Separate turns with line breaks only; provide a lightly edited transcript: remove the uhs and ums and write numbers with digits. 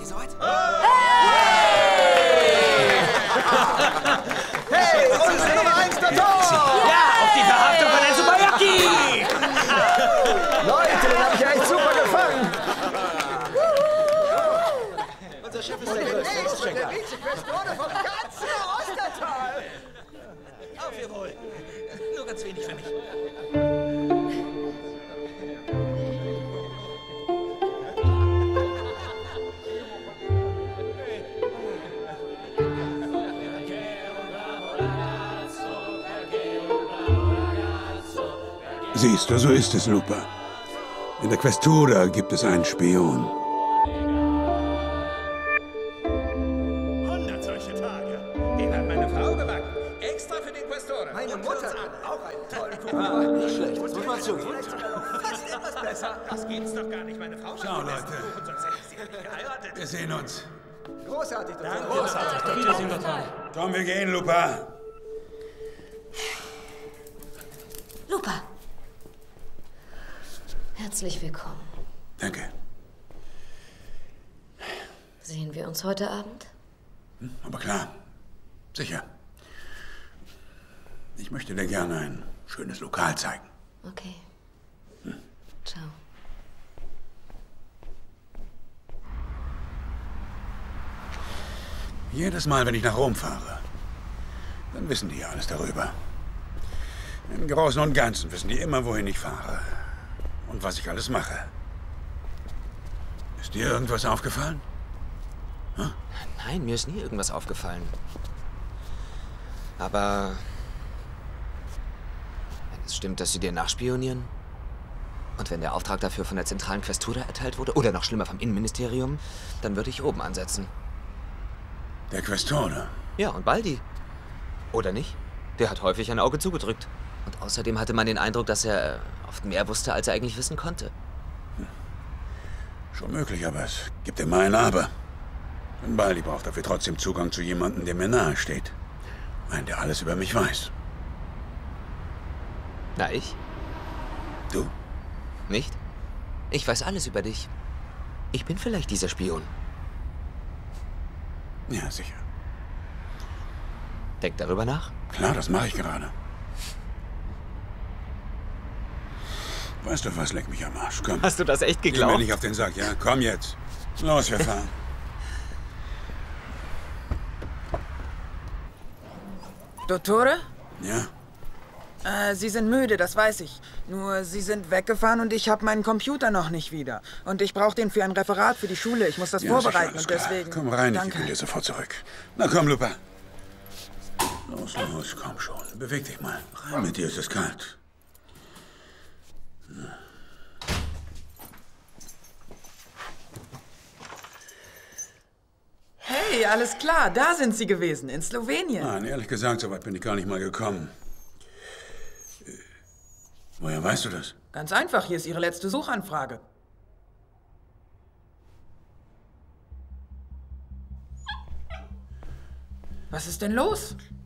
ihr soweit?
Hey, unsere Nummer 1 der Tor!
Ja, auf die Verhaftung von Enzo Baiocchi!
Leute, den hab ich echt super gefangen.
Unser Chef ist der größte Exchequer.
Vizequestore vom ganzen Ostertal.
Auf ihr Wohl. Nur ganz wenig für mich.
Siehst du, so ist es, Lupa. In der Questura gibt es einen Spion.
100 solche Tage. Den hat meine Frau gebacken. Extra für den Questore.
Meine
Und für
Mutter
uns
hat
alle.
auch einen tollen Kuchen.
Nicht schlecht, das muss man zugeben.
Fast etwas besser.
Das gibt's doch gar nicht. Meine Frau macht
Ciao,
den besten
Leute.
Kuchen, sonst hätte ich sie ja nicht geheiratet.
Wir sehen uns.
Großartig, Dr.
Auf Wiedersehen, Dr.
Komm, wir gehen, Lupa.
Lupa. Herzlich willkommen.
Danke.
Sehen wir uns heute Abend?
Aber klar. Sicher. Ich möchte dir gerne ein schönes Lokal zeigen.
Okay. Ciao.
Jedes Mal, wenn ich nach Rom fahre, dann wissen die ja alles darüber. Im Großen und Ganzen wissen die immer, wohin ich fahre. Und was ich alles mache. Ist dir irgendwas aufgefallen?
Nein, mir ist nie irgendwas aufgefallen. Aber wenn es stimmt, dass sie dir nachspionieren und wenn der Auftrag dafür von der zentralen Questura erteilt wurde oder noch schlimmer vom Innenministerium, dann würde ich oben ansetzen.
Der Questore.
Ja, und Baldi. Oder nicht? Der hat häufig ein Auge zugedrückt. Und außerdem hatte man den Eindruck, dass er oft mehr wusste, als er eigentlich wissen konnte.
Schon möglich, aber es gibt immer ein Aber. Und Baldi braucht dafür trotzdem Zugang zu jemandem, der mir nahe steht. Einen, der alles über mich weiß.
Na, ich?
Du?
Nicht? Ich weiß alles über dich. Ich bin vielleicht dieser Spion.
Ja, sicher.
Denk darüber nach.
Klar, das mache ich gerade. Weißt du was, leck mich am Arsch. Komm.
Hast du das echt
Geh mir
geglaubt?
nicht auf den Sack, ja? Komm jetzt. Los, wir fahren.
Dottore?
Ja?
Sie sind müde, das weiß ich. Nur, Sie sind weggefahren und ich habe meinen Computer noch nicht wieder. Und ich brauche den für ein Referat für die Schule. Ich muss das
Ja,
vorbereiten
sicher, alles
und
klar.
deswegen...
Komm rein, ich
Danke.
gebe dir sofort zurück. Na komm, Lupa. Los, los, komm schon. Beweg dich mal. Rein mit dir, ist es kalt.
Hey, alles klar, da sind Sie gewesen, in Slowenien.
Nein, ehrlich gesagt, so weit bin ich gar nicht mal gekommen. Woher weißt du das?
Ganz einfach, hier ist Ihre letzte Suchanfrage. Was ist denn los?